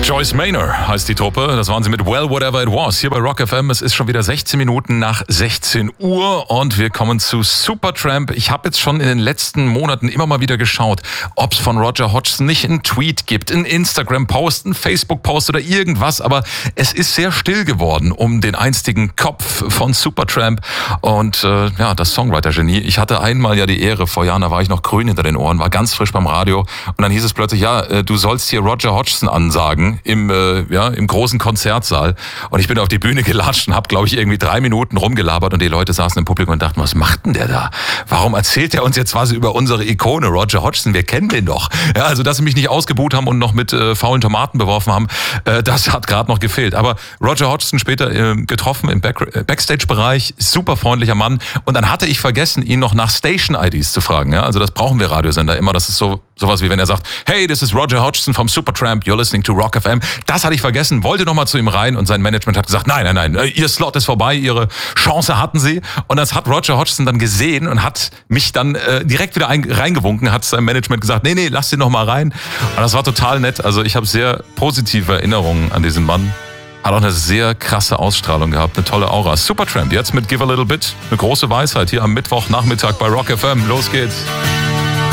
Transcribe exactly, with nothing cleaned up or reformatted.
Joyce Manor heißt die Truppe. Das waren sie mit Well, Whatever It Was. Hier bei Rock F M. Es ist schon wieder sechzehn Minuten nach sechzehn Uhr und wir kommen zu Supertramp. Ich habe jetzt schon in den letzten Monaten immer mal wieder geschaut, ob es von Roger Hodgson nicht einen Tweet gibt, einen Instagram-Post, einen Facebook-Post oder irgendwas. Aber es ist sehr still geworden um den einstigen Kopf von Supertramp und äh, ja, das Songwriter-Genie. Ich hatte einmal ja die Ehre, vor Jahren, da war ich noch grün hinter den Ohren, war ganz frisch beim Radio und dann hieß es plötzlich, ja, äh, du sollst hier Roger Hodgson ansagen. Im, äh, ja, im großen Konzertsaal. Und ich bin auf die Bühne gelatscht und habe, glaube ich, irgendwie drei Minuten rumgelabert und die Leute saßen im Publikum und dachten, was macht denn der da? Warum erzählt er uns jetzt was über unsere Ikone Roger Hodgson? Wir kennen den doch. Ja, also, dass sie mich nicht ausgebuht haben und noch mit äh, faulen Tomaten beworfen haben, äh, das hat gerade noch gefehlt. Aber Roger Hodgson später äh, getroffen im Back- äh, Backstage-Bereich, super freundlicher Mann. Und dann hatte ich vergessen, ihn noch nach Station-I Ds zu fragen. Ja? Also das brauchen wir Radiosender immer. Das ist so sowas wie wenn er sagt, hey, this is Roger Hodgson vom Supertramp, you're listening to Rock F M. Das hatte ich vergessen, wollte noch mal zu ihm rein und sein Management hat gesagt, nein, nein, nein, ihr Slot ist vorbei, ihre Chance hatten sie. Und das hat Roger Hodgson dann gesehen und hat mich dann äh, direkt wieder ein, reingewunken, hat seinem Management gesagt, nee, nee, lass den noch mal rein. Und das war total nett. Also ich habe sehr positive Erinnerungen an diesen Mann. Hat auch eine sehr krasse Ausstrahlung gehabt, eine tolle Aura. Supertramp, jetzt mit Give a Little Bit, eine große Weisheit hier am Mittwochnachmittag bei Rock F M. Los geht's.